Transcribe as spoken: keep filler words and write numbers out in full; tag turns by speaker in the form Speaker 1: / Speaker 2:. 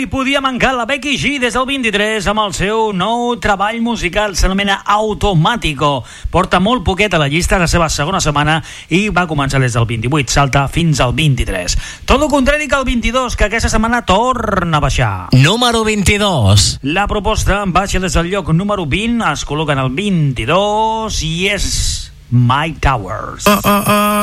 Speaker 1: hi podia mancar la Becky G des del vint-i-tres amb el seu nou treball musical, s'anomena Automático. Porta molt poquet a la llista, la seva segona setmana, i va començar des del vint-i-vuit, salta fins al vint-i-tres. Tot el contrari que el vint-i-dos, que aquesta setmana torna a baixar.
Speaker 2: Número vint-i-dos.
Speaker 1: La proposta baixa des del lloc número vint, es col·loca en el vint-i-dos i és Mike Towers.
Speaker 3: Uh, uh, uh.